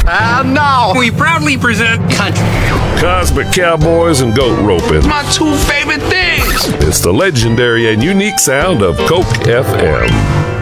And now We proudly present Country. Cosmic cowboys and goat roping. My two favorite things. It's the legendary and unique sound of Coke FM.